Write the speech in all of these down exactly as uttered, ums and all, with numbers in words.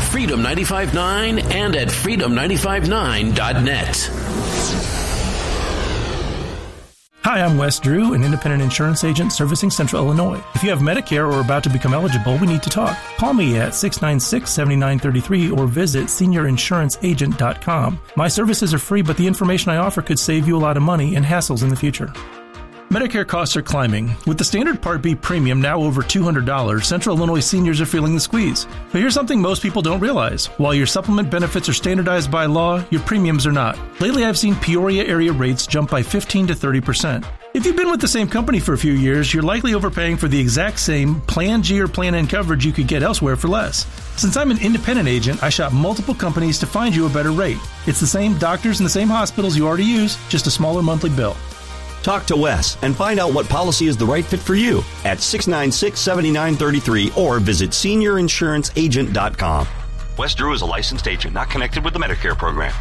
Freedom ninety-five point nine and at freedom ninety-five point nine dot net. Hi, I'm Wes Drew, an independent insurance agent servicing Central Illinois. If you have Medicare or are about to become eligible, we need to talk. Call me at six nine six, seven nine three three or visit senior insurance agent dot com. My services are free, but the information I offer could save you a lot of money and hassles in the future. Medicare costs are climbing. With the standard Part B premium now over two hundred dollars, Central Illinois seniors are feeling the squeeze. But here's something most people don't realize. While your supplement benefits are standardized by law, your premiums are not. Lately, I've seen Peoria area rates jump by fifteen to thirty percent. If you've been with the same company for a few years, you're likely overpaying for the exact same Plan G or Plan N coverage you could get elsewhere for less. Since I'm an independent agent, I shop multiple companies to find you a better rate. It's the same doctors and the same hospitals you already use, just a smaller monthly bill. Talk to Wes and find out what policy is the right fit for you at six nine six, seven nine three three or visit senior insurance agent dot com. Wes Drew is a licensed agent not connected with the Medicare program.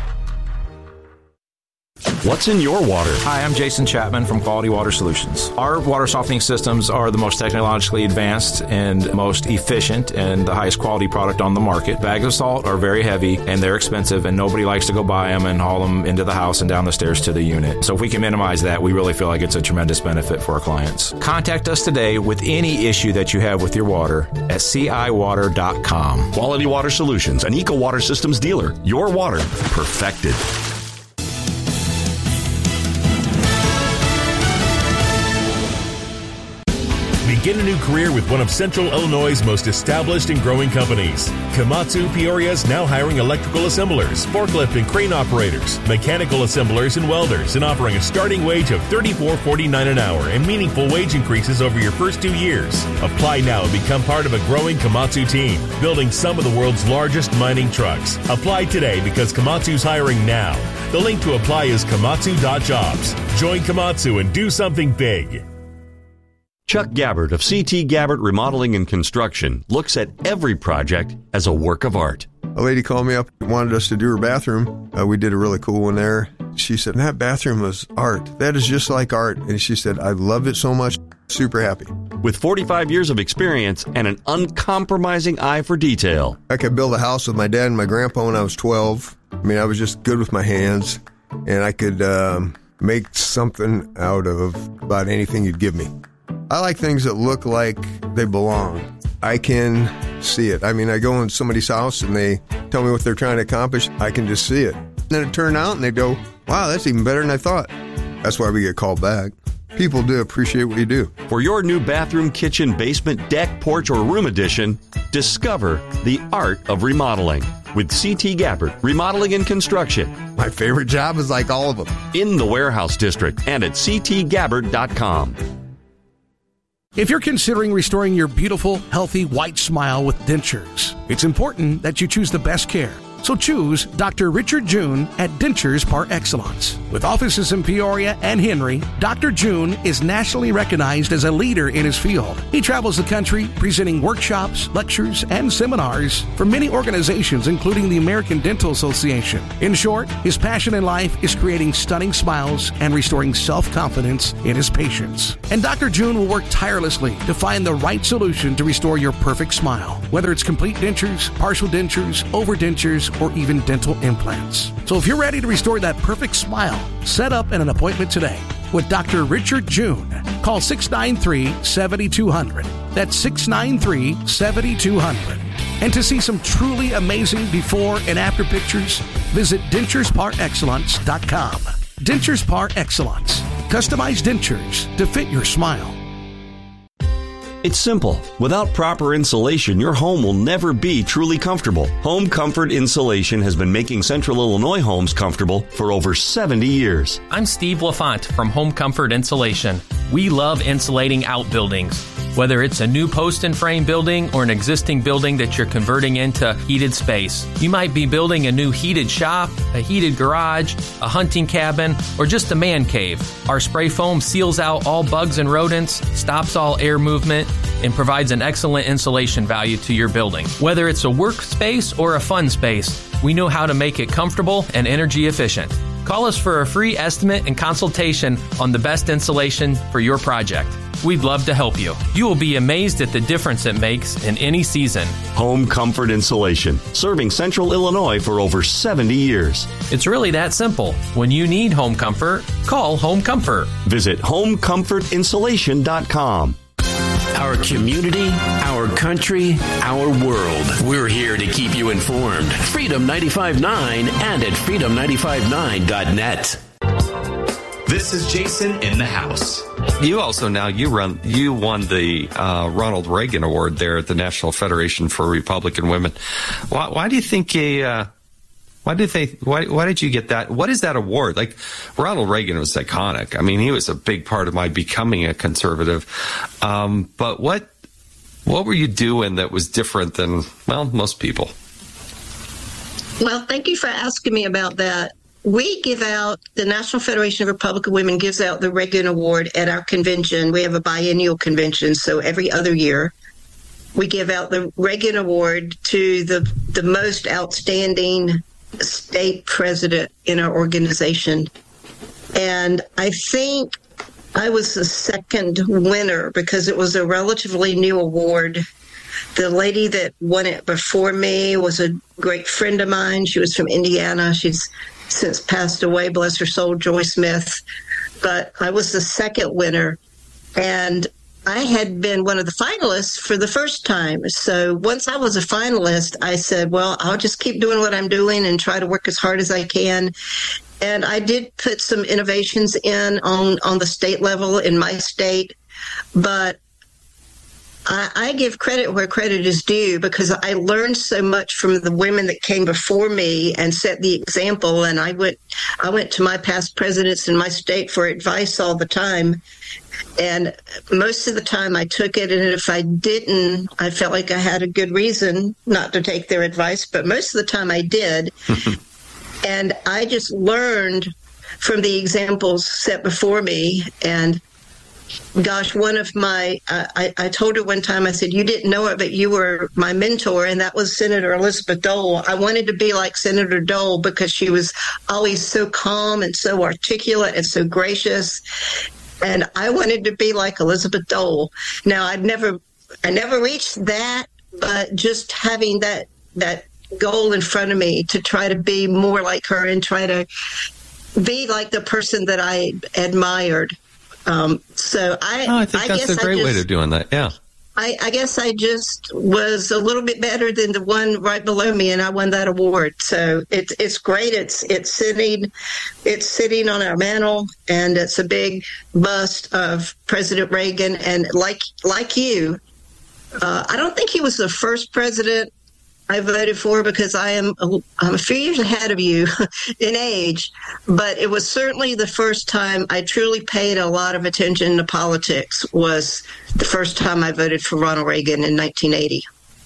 What's in your water? Hi, I'm Jason Chapman from Quality Water Solutions. Our water softening systems are the most technologically advanced and most efficient and the highest quality product on the market. Bags of salt are very heavy and they're expensive, and nobody likes to go buy them and haul them into the house and down the stairs to the unit. So if we can minimize that, we really feel like it's a tremendous benefit for our clients. Contact us today with any issue that you have with your water at C I water dot com. Quality Water Solutions, an Eco Water Systems dealer. Your water perfected. Begin a new career with one of Central Illinois' most established and growing companies. Komatsu Peoria is now hiring electrical assemblers, forklift and crane operators, mechanical assemblers and welders, and offering a starting wage of thirty-four forty-nine an hour and meaningful wage increases over your first two years. Apply now and become part of a growing Komatsu team, building some of the world's largest mining trucks. Apply today because Komatsu's hiring now. The link to apply is komatsu dot jobs. Join Komatsu and do something big. Chuck Gabbard of C T Gabbard Remodeling and Construction looks at every project as a work of art. A lady called me up and wanted us to do her bathroom. Uh, we did a really cool one there. She said, that bathroom was art. That is just like art. And she said, I love it so much. Super happy. With forty-five years of experience and an uncompromising eye for detail. I could build a house with my dad and my grandpa when I was twelve. I mean, I was just good with my hands. And I could um, make something out of about anything you'd give me. I like things that look like they belong. I can see it. I mean, I go in somebody's house and they tell me what they're trying to accomplish. I can just see it. Then it turned out and they go, wow, that's even better than I thought. That's why we get called back. People do appreciate what you do. For your new bathroom, kitchen, basement, deck, porch, or room addition, discover the art of remodeling with C T Gabbard Remodeling and Construction. My favorite job is like all of them. In the Warehouse District and at c t gabbard dot com. If you're considering restoring your beautiful, healthy, white smile with dentures, it's important that you choose the best care. So choose Doctor Richard June at Dentures Par Excellence. With offices in Peoria and Henry, Doctor June is nationally recognized as a leader in his field. He travels the country presenting workshops, lectures, and seminars for many organizations, including the American Dental Association. In short, his passion in life is creating stunning smiles and restoring self-confidence in his patients. And Doctor June will work tirelessly to find the right solution to restore your perfect smile, whether it's complete dentures, partial dentures, overdentures, or even dental implants. So if you're ready to restore that perfect smile, set up an appointment today with Doctor Richard June. Call six nine three, seven two zero zero. That's six nine three, seven two zero zero. And to see some truly amazing before and after pictures, visit dentures par excellence dot com. Dentures Par Excellence. Customized dentures to fit your smile. It's simple. Without proper insulation, your home will never be truly comfortable. Home Comfort Insulation has been making Central Illinois homes comfortable for over seventy years. I'm Steve LaFont from Home Comfort Insulation. We love insulating outbuildings. Whether it's a new post and frame building or an existing building that you're converting into heated space. You might be building a new heated shop, a heated garage, a hunting cabin, or just a man cave. Our spray foam seals out all bugs and rodents, stops all air movement, and provides an excellent insulation value to your building. Whether it's a workspace or a fun space, we know how to make it comfortable and energy efficient. Call us for a free estimate and consultation on the best insulation for your project. We'd love to help you. You will be amazed at the difference it makes in any season. Home Comfort Insulation, serving Central Illinois for over seventy years. It's really that simple. When you need home comfort, call Home Comfort. Visit home comfort insulation dot com. Our community, our country, our world. We're here to keep you informed. Freedom ninety-five point nine and at freedom nine five nine dot net. This is Jason in the house. You also now you run you won the uh, Ronald Reagan Award there at the National Federation for Republican Women. Why, why do you think a uh, why did they why why did you get that? What is that award? Like, Ronald Reagan was iconic. I mean, he was a big part of my becoming a conservative. Um, but what what were you doing that was different than, well, most people? Well, thank you for asking me about that. We give out, the National Federation of Republican Women gives out the Reagan Award at our convention. We have a biennial convention, so every other year we give out the Reagan Award to the the most outstanding state president in our organization. And I think I was the second winner because it was a relatively new award. The lady that won it before me was a great friend of mine. She was from Indiana. She's since passed away, bless her soul, Joy Smith. But I was the second winner, and I had been one of the finalists for the first time. So once I was a finalist, I said, well, I'll just keep doing what I'm doing and try to work as hard as I can. And I did put some innovations in on, on the state level in my state, but I, I give credit where credit is due because I learned so much from the women that came before me and set the example. And I went, I went to my past presidents in my state for advice all the time. And most of the time I took it. And if I didn't, I felt like I had a good reason not to take their advice. But most of the time I did. And I just learned from the examples set before me. And gosh, one of my, uh, I, I told her one time, I said, you didn't know it, but you were my mentor, and that was Senator Elizabeth Dole. I wanted to be like Senator Dole because she was always so calm and so articulate and so gracious. And I wanted to be like Elizabeth Dole. Now, I'd never, I never reached that, but just having that, that goal in front of me to try to be more like her and try to be like the person that I admired. Um, so I, oh, I think I that's guess a great I just, way of doing that. Yeah. I, I guess I just was a little bit better than the one right below me, and I won that award. So it's it's great. It's it's sitting, it's sitting on our mantle, and it's a big bust of President Reagan. And like like you, uh, I don't think he was the first president I voted for because I am a, I'm a few years ahead of you in age, but it was certainly the first time I truly paid a lot of attention to politics. Was the first time I voted for Ronald Reagan in nineteen eighty.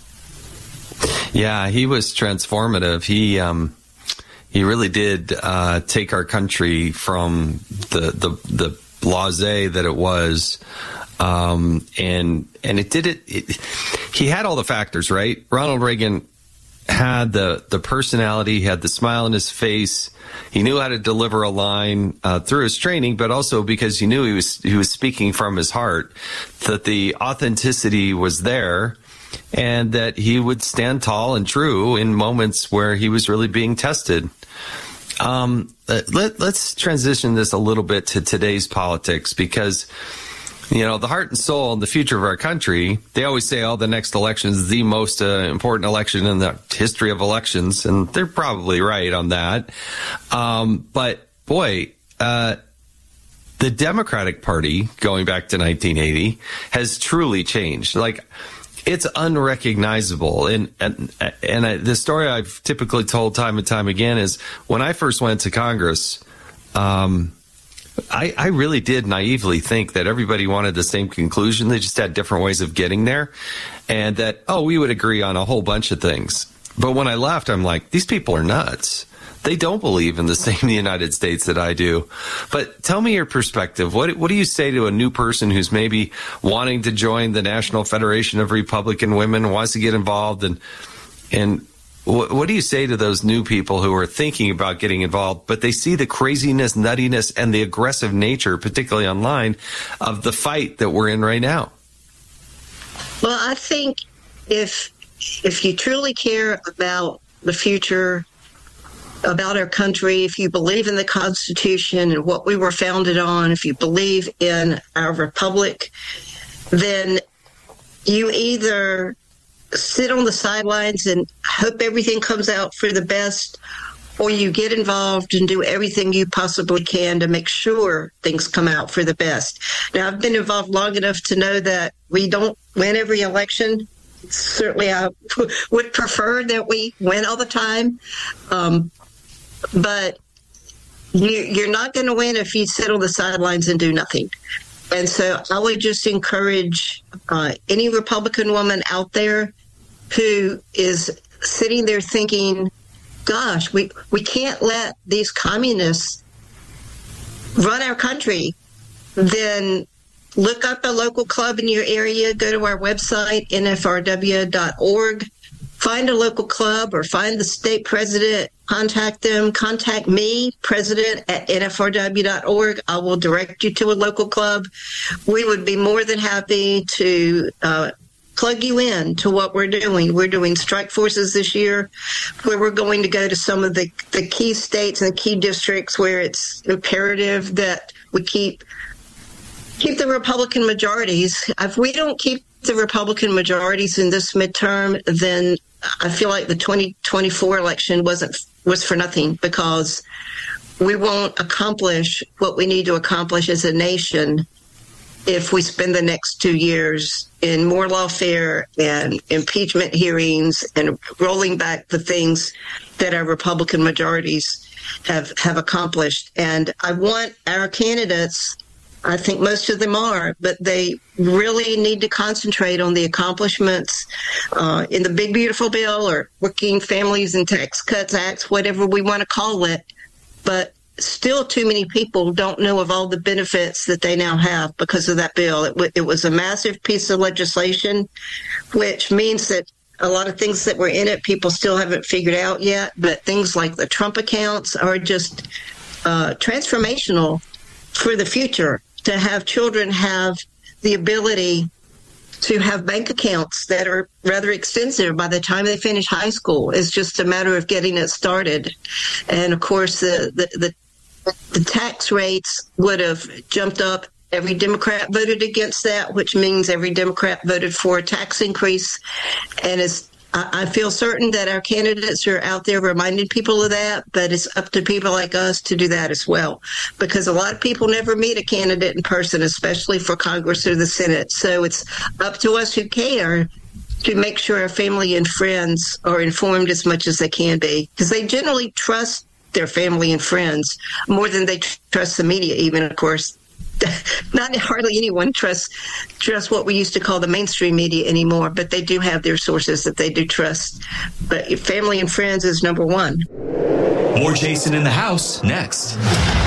Yeah, he was transformative. He um, he really did uh, take our country from the the, the blasé that it was. Um, and and it did it, it. He had all the factors, right? Ronald Reagan had the the personality, he had the smile on his face. He knew how to deliver a line uh, through his training, but also because he knew he was he was speaking from his heart. That the authenticity was there, and that he would stand tall and true in moments where he was really being tested. Um, let, let's transition this a little bit to today's politics because, you know, the heart and soul and the future of our country, they always say, oh, the next election is the most uh, important election in the history of elections. And they're probably right on that. Um, but, boy, uh, the Democratic Party, going back to nineteen eighty, has truly changed. Like, it's unrecognizable. And, and, and I, the story I've typically told time and time again is when I first went to Congress, um, I, I really did naively think that everybody wanted the same conclusion. They just had different ways of getting there. And that, oh, we would agree on a whole bunch of things. But when I left, I'm like, these people are nuts. They don't believe in the same United States that I do. But tell me your perspective. What, what do you say to a new person who's maybe wanting to join the National Federation of Republican Women, wants to get involved? And, and what, what do you say to those new people who are thinking about getting involved, but they see the craziness, nuttiness, and the aggressive nature, particularly online, of the fight that we're in right now? Well, I think if if you truly care about the future, about our country, if you believe in the Constitution and what we were founded on, if you believe in our republic, then you either sit on the sidelines and hope everything comes out for the best, or you get involved and do everything you possibly can to make sure things come out for the best. Now, I've been involved long enough to know that we don't win every election. Certainly, I would prefer that we win all the time. Um, but you, you're not going to win if you sit on the sidelines and do nothing. And so I would just encourage uh, any Republican woman out there who is sitting there thinking, gosh, we, we can't let these communists run our country, then look up a local club in your area, go to our website, N F R W dot org, find a local club or find the state president, contact them, contact me, president at N F R W dot org. I will direct you to a local club. We would be more than happy to uh, plug you in to what we're doing. We're doing strike forces this year, where we're going to go to some of the, the key states and key districts where it's imperative that we keep keep the Republican majorities. If we don't keep the Republican majorities in this midterm, then I feel like the twenty twenty-four election wasn't was for nothing, because we won't accomplish what we need to accomplish as a nation if we spend the next two years in more lawfare and impeachment hearings and rolling back the things that our Republican majorities have have accomplished. And I want our candidates, I think most of them are, but they really need to concentrate on the accomplishments uh, in the Big Beautiful Bill or Working Families and Tax Cuts Act, whatever we want to call it. But still too many people don't know of all the benefits that they now have because of that bill. It, w- it was a massive piece of legislation, which means that a lot of things that were in it, people still haven't figured out yet. But things like the Trump accounts are just uh, transformational for the future. To have children have the ability to have bank accounts that are rather extensive by the time they finish high school. It's just a matter of getting it started. And of course, the, the, the, the tax rates would have jumped up. Every Democrat voted against that, which means every Democrat voted for a tax increase. And it's I feel certain that our candidates are out there reminding people of that, but it's up to people like us to do that as well, because a lot of people never meet a candidate in person, especially for Congress or the Senate. So it's up to us who care to make sure our family and friends are informed as much as they can be, because they generally trust their family and friends more than they trust the media, even, of course. Not hardly anyone trusts trusts what we used to call the mainstream media anymore, but they do have their sources that they do trust. But family and friends is number one. More Jason in the House next.